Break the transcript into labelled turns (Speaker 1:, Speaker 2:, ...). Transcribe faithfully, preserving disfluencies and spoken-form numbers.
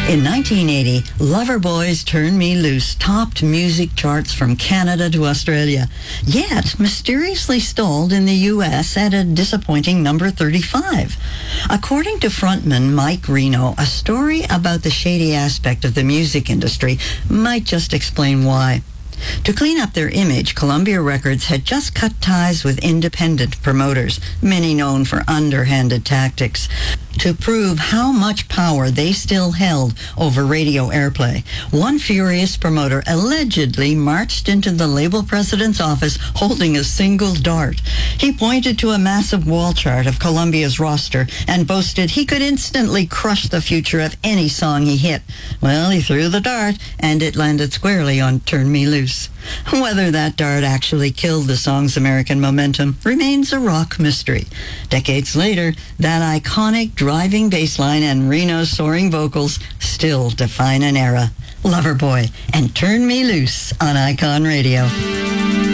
Speaker 1: In nineteen eighty, Loverboy's Turn Me Loose topped music charts from Canada to Australia, yet mysteriously stalled in the U S at a disappointing number thirty-five. According to frontman Mike Reno, a story about the shady aspect of the music industry might just explain why. To clean up their image, Columbia Records had just cut ties with independent promoters, many known for underhanded tactics, to prove how much power they still held over radio airplay. One furious promoter allegedly marched into the label president's office holding a single dart. He pointed to a massive wall chart of Columbia's roster and boasted he could instantly crush the future of any song he hit. Well, he threw the dart, and it landed squarely on Turn Me Loose. Whether that dart actually killed the song's American momentum remains a rock mystery. Decades later, that iconic driving bass line and Reno's soaring vocals still define an era. Loverboy and Turn Me Loose on Icon Radio.